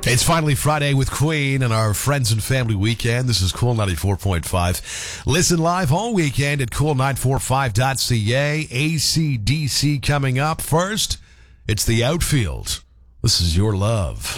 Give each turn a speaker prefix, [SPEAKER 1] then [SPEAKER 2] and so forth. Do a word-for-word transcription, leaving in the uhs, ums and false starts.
[SPEAKER 1] It's finally Friday with Queen and our Friends and Family Weekend. This is Cool ninety-four point five. Listen live all weekend at cool nine forty-five dot c a. A C D C coming up. First, it's the outfield. This is Your Love.